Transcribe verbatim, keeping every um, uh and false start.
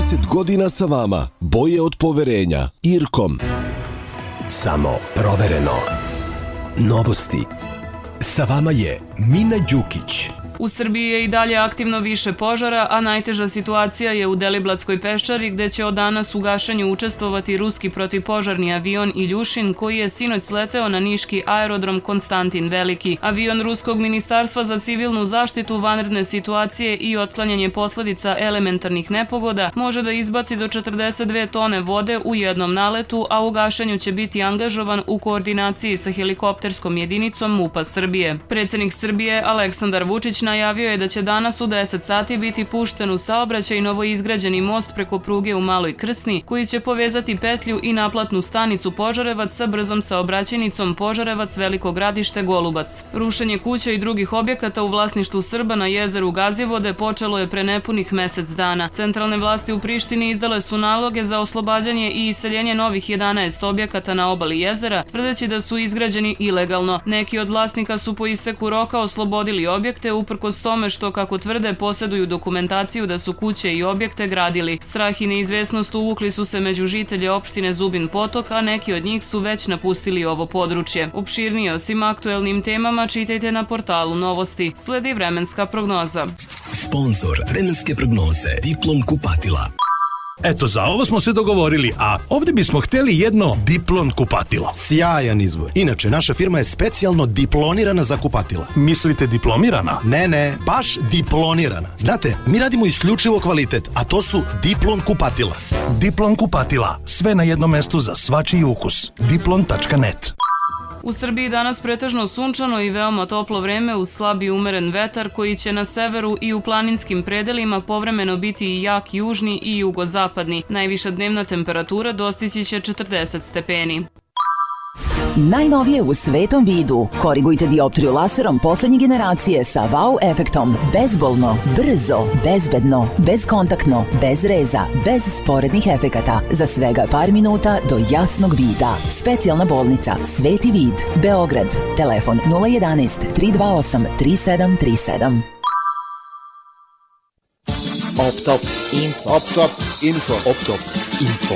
trideset godina sa vama. Boje od poverenja. Irkom. Samo provereno. Novosti. Sa vama je Mina Đukić. U Srbiji je i dalje aktivno više požara, a najteža situacija je u Deliblatskoj peščari gde će od danas u gašenju učestvovati ruski protivpožarni avion Iljušin koji je sinoć sleteo na niški aerodrom Konstantin Veliki. Avion Ruskog ministarstva za civilnu zaštitu, vanredne situacije i otklanjanje posledica elementarnih nepogoda može da izbaci do četrdeset dve tone vode u jednom naletu, a u gašenju će biti angažovan u koordinaciji sa helikopterskom jedinicom MUP-a Srbije. Predsednik Srbije Aleksandar Vučić najavio je da će danas u deset sati biti pušten u saobraćaj novoizgrađeni most preko pruge u Maloj Krsni, koji će povezati petlju i naplatnu stanicu Požarevac sa brzom saobraćajnicom Požarevac Veliko Gradište Golubac. Rušenje kuća i drugih objekata u vlasništvu Srba na jezeru Gazivode počelo je pre nepunih mesec dana. Centralne vlasti u Prištini izdale su naloge za oslobađanje i iseljenje novih jedanaest objekata na obali jezera, tvrdeći da su izgrađeni ilegalno. Neki od vlasnika su po isteku roka oslobodili objekte uprkos tome što, kako tvrde, posjeduju dokumentaciju da su kuće i objekte gradili. Strah i neizvesnost uvukli su se među žitelje opštine Zubin Potok, a neki od njih su već napustili ovo područje. Opširnije o svim aktuelnim temama čitajte na portalu Novosti. Sledi vremenska prognoza. Sponzor vremenske prognoze Diplom kupatila. Eto, za ovo smo se dogovorili, a ovdje bismo htjeli jedno Diplon kupatilo. Sjajan izbor. Inače, naša firma je specijalno diplonirana za kupatila. Mislite diplomirana? Ne, ne, baš diplonirana. Znate, mi radimo isključivo kvalitet, a to su Diplon kupatila. Diplon kupatila. Sve na jednom mestu za svačiji ukus. diplon tačka net. U Srbiji danas pretežno sunčano i veoma toplo vreme uz slab i umeren vetar koji će na severu i u planinskim predelima povremeno biti i jak južni i jugozapadni. Najviša dnevna temperatura dostići će četrdeset stepeni. Najnovije u svetom vidu. Korigujte dioptriju laserom poslednje generacije sa wow efektom. Bezbolno, brzo, bezbedno, bezkontaktno, bez reza, bez sporednih efekata. Za svega par minuta do jasnog vida. Specijalna bolnica Sveti vid, Beograd. Telefon nula jedanaest tri dva osam tri sedam tri sedam. Optop Info. Optop Info. Optop Info.